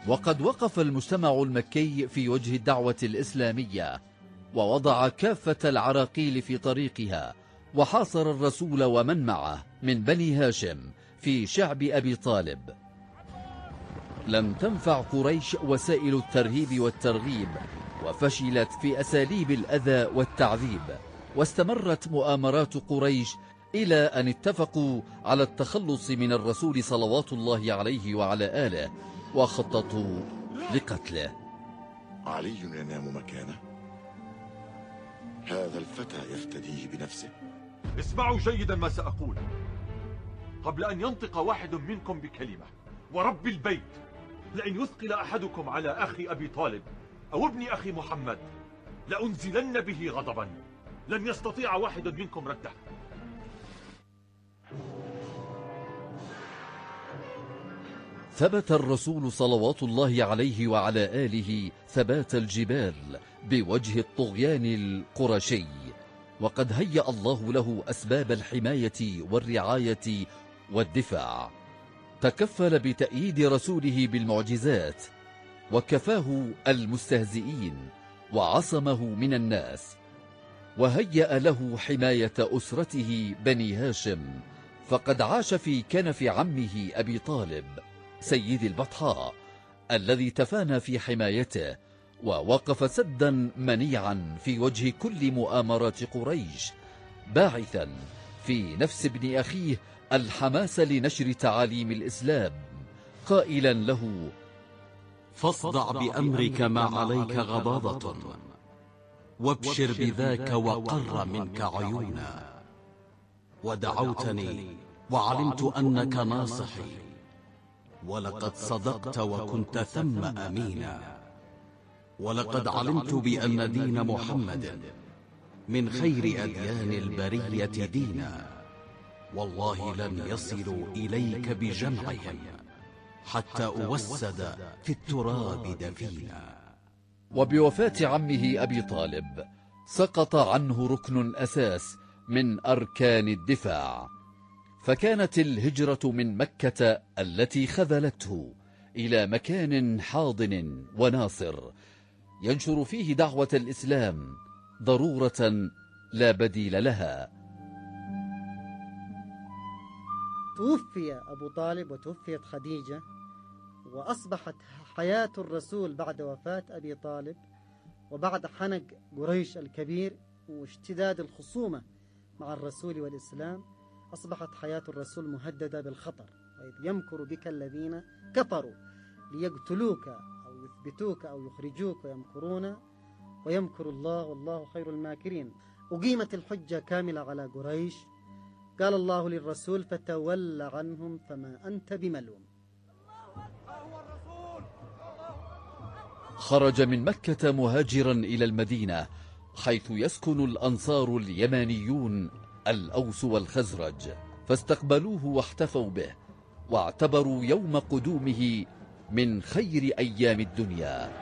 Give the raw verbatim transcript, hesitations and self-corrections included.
وقد وقف المجتمع المكي في وجه الدعوة الإسلامية، ووضع كافة العراقيل في طريقها، وحاصر الرسول ومن معه من بني هاشم في شعب أبي طالب. لم تنفع قريش وسائل الترهيب والترغيب، وفشلت في أساليب الأذى والتعذيب، واستمرت مؤامرات قريش إلى أن اتفقوا على التخلص من الرسول صلوات الله عليه وعلى آله، وخططوا لقتله. علي ينام مكانه، هذا الفتى يفتديه بنفسه. اسمعوا جيدا ما سأقول. قبل أن ينطق واحد منكم بكلمة، ورب البيت، لأن يثقل أحدكم على أخي أبي طالب أو ابن أخي محمد لأنزلن به غضبا لن يستطيع واحد منكم رده. ثبت الرسول صلوات الله عليه وعلى آله ثبات الجبال بوجه الطغيان القرشي، وقد هيأ الله له أسباب الحماية والرعاية والدفاع. تكفل بتأييد رسوله بالمعجزات، وكفاه المستهزئين، وعصمه من الناس، وهيأ له حماية أسرته بني هاشم، فقد عاش في كنف عمه أبي طالب سيد البطحاء الذي تفانى في حمايته، ووقف سدا منيعا في وجه كل مؤامرات قريش، باعثا في نفس ابن أخيه الحماس لنشر تعاليم الإسلام، قائلا له: فاصدع بأمرك ما عليك غضاضة، وابشر بذاك وقر منك عيونا. ودعوتني وعلمت أنك ناصحي، ولقد صدقت وكنت ثم أمينا. ولقد علمت بأن دين محمد من خير أديان البرية دينا، والله لن يصلوا إليك بجمعهم حتى أوسد في التراب دفينا. وبوفاة عمه أبي طالب سقط عنه ركن أساس من أركان الدفاع، فكانت الهجرة من مكة التي خذلته إلى مكان حاضن وناصر ينشر فيه دعوة الإسلام ضرورة لا بديل لها. توفي أبو طالب وتوفيت خديجة، وأصبحت حياة الرسول بعد وفاة أبي طالب وبعد حنق قريش الكبير واشتداد الخصومة مع الرسول والإسلام، أصبحت حياة الرسول مهددة بالخطر. وإذ يمكر بك الذين كفروا ليقتلوك أو يثبتوك أو يخرجوك ويمكرون ويمكر الله والله خير الماكرين. أقيمت الحجة كاملة على قريش. قال الله للرسول: فتول عنهم فما أنت بملوم. خرج من مكة مهاجرا إلى المدينة، حيث يسكن الأنصار اليمانيون الأوس والخزرج، فاستقبلوه واحتفوا به، واعتبروا يوم قدومه من خير أيام الدنيا.